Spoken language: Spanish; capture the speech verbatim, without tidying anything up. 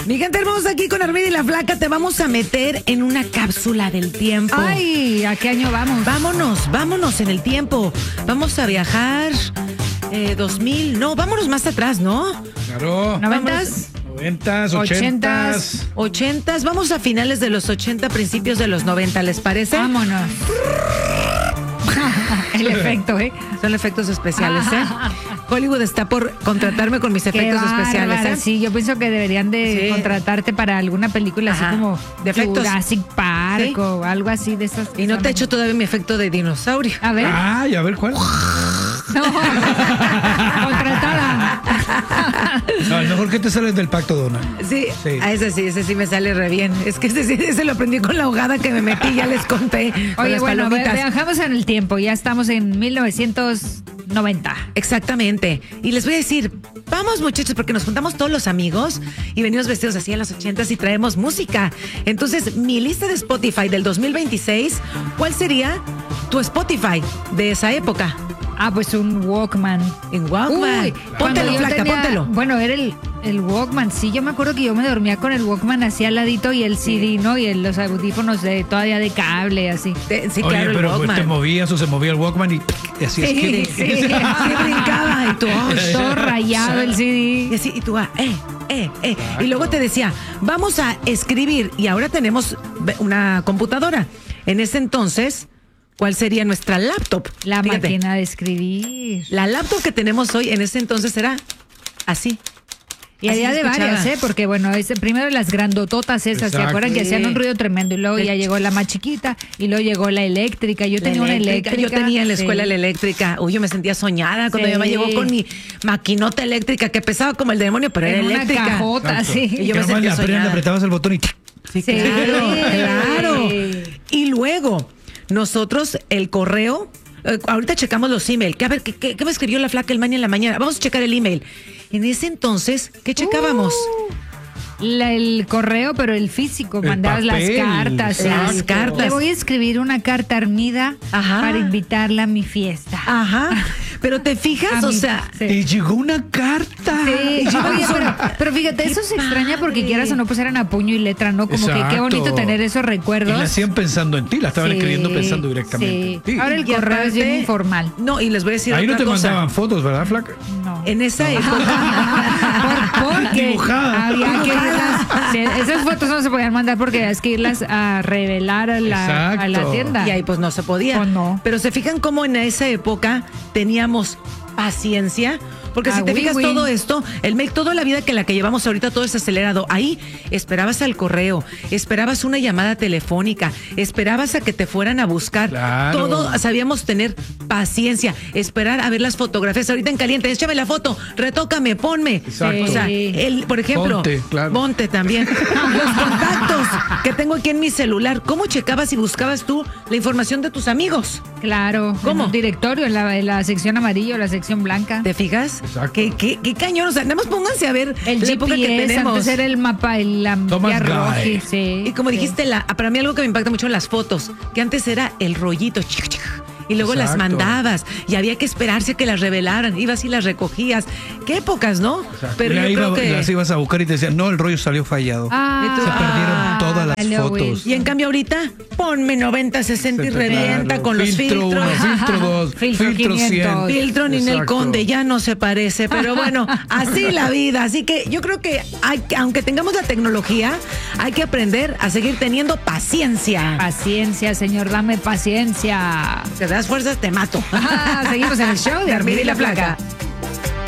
Mi gente hermosa, aquí con Armida y la Flaca te vamos a meter en una cápsula del tiempo. Ay, ¿a qué año vamos? Vámonos, vámonos en el tiempo. Vamos a viajar eh, dos mil, no, vámonos más atrás, ¿no? Claro. ¿Noventas? Noventas, ochentas. Ochentas, vamos a finales de los ochenta, principios de los noventa, ¿les parece? Vámonos. El efecto, ¿eh? Son efectos especiales, ¿eh? Hollywood está por contratarme con mis efectos Qué especiales, bárbara, ¿eh? Sí, yo pienso que deberían de Sí. contratarte para alguna película Ajá. así como De efectos. Jurassic Park Sí. o algo así de esas. Y no te he hecho todavía mi efecto de dinosaurio. A ver. Ay, a ver cuál. No. Contratada. No, el mejor que te sales del pacto, Donna. Sí, Sí. a ese sí, ese sí me sale re bien. Es que ese sí, ese lo aprendí con la ahogada que me metí, ya les conté. con Oye, las bueno, palomitas. viajamos en el tiempo. Ya estamos en mil novecientos noventa. Exactamente. Y les voy a decir, vamos muchachos, porque nos juntamos todos los amigos y venimos vestidos así en los ochentas y traemos música. Entonces, mi lista de Spotify del dos mil veintiséis, ¿cuál sería tu Spotify de esa época? Ah, pues un Walkman. En Walkman. Uy, Póntelo, cuando yo Flaca, tenía- póntelo. Bueno, era el, el Walkman. Sí, yo me acuerdo que yo me dormía con el Walkman así al ladito y el C D, ¿no? Y el- los audífonos de todavía de cable, así. Eh, Sí, Oye, claro, el pero pues, Walkman. te movías o se movía el Walkman y, y así es que. sí. Sí, brincaba y tú, oh, Todo rayado el C Y D. así, y tú, ah, eh, eh, eh. Y luego te decía, vamos a escribir. Y ahora tenemos una computadora. En ese entonces, ¿cuál sería nuestra laptop? La Fíjate, máquina de escribir. La laptop que tenemos hoy, en ese entonces era así. Y Así había se de escuchaba. varias, ¿eh? Porque, bueno, es, primero las grandototas esas, ¿se Exacto. acuerdan? Que Sí. hacían un ruido tremendo. Y luego Sí. ya llegó la más chiquita. Y luego llegó la eléctrica. Yo La tenía una eléctrica. Yo tenía en la sí. escuela la eléctrica. Uy, yo me sentía soñada cuando Sí. mi mamá llegó con mi maquinota eléctrica que pesaba como el demonio, pero era En una eléctrica. cajota, Exacto. sí. Y yo Que me nomás sentía le aprietas, soñada. apretabas el botón y ¡tic! Sí, Sí. claro, claro. Y luego, nosotros, el correo, eh, ahorita checamos los emails. Que a ver, ¿qué, qué, qué me escribió la Flaca el mañana en la mañana? Vamos a checar el email. En ese entonces, ¿qué checábamos? La- el correo, pero el físico, El mandabas papel, las cartas. sí. las cartas. Le voy a escribir una carta a Armida Ajá. para invitarla a mi fiesta. Ajá. Pero te fijas, A o mi- sea, sí. Y llegó una carta. Sí, Y yo- oye, pero, pero fíjate, eso se extraña porque quieras o no, pues eran a puño y letra, ¿no? Como que qué Exacto. bonito tener esos Y recuerdos. la hacían pensando en ti, la estaban Sí, escribiendo pensando directamente sí. en ti. Ahora el y correo es bien aparte- informal. No, y les voy a decir Ahí no otra te cosa. mandaban fotos, ¿verdad, Flaca? No. En esa época. Por- porque Dibujada. había que irlas, sí, esas fotos no se podían mandar porque había que irlas a revelar a la, a la Exacto. tienda. Y ahí pues no se podía. Pues no. Pero se fijan cómo en esa época teníamos paciencia. Porque si Ah, te oui, fijas oui. todo esto, el mail, toda la vida que la que llevamos ahorita, todo es acelerado. Ahí esperabas al correo, esperabas una llamada telefónica, esperabas a que te fueran a buscar. Claro. Todo sabíamos tener paciencia, esperar a ver las fotografías. Ahorita en caliente, échame la foto, retócame, ponme. Exacto. O sea, el, por ejemplo, Ponte, claro. ponte también. Los contactos que tengo aquí en mi celular, ¿cómo checabas y buscabas tú la información de tus amigos? Claro. ¿Cómo? En un directorio, en la, en la sección amarilla o la sección blanca. ¿Te fijas? Exacto. ¿Qué, qué, qué cañón? O sea, nada más pónganse a ver El la época que G P S, tenemos. antes era el mapa, el la Thomas guía roja, Guy. sí. Y como sí. dijiste, la, para mí algo que me impacta mucho en las fotos, que antes era el rollito, chic, chic, y luego las Exacto. mandabas, y había que esperarse a que las revelaran, ibas y las recogías. ¿Qué épocas, no? Pero Y yo ahí creo iba- que... las ibas a buscar y te decían, no, el rollo salió fallado. Ah, Se perdieron todas las valió, fotos. Will. Y en cambio ahorita, ponme noventa, sesenta y revienta Claro. con los Filtro filtros. uno, filtro dos, Filtro filtro cien. quinientos. Filtro Ninel Exacto. Conde, ya no se parece, pero bueno, así la vida. Así que yo creo que hay, que- aunque tengamos la tecnología, hay que aprender a seguir teniendo paciencia. Paciencia, señor, dame paciencia. Si te das fuerzas, te mato. Ah, seguimos en el show de Armida y la Flaca.